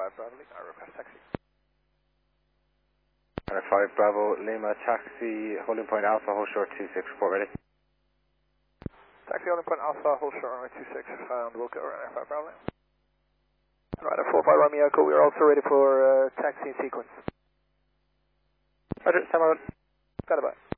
5 Bravo Lima, I request taxi. Runway 5 Bravo Lima, taxi, holding point Alpha, hold short 26, report ready. Taxi holding point Alpha, hold short runway 26, on the Wilco, runway 5 Bravo Lima. Right, 45 Romeo Echo, we are also ready for taxi sequence. Roger, stand by. Got it, bye.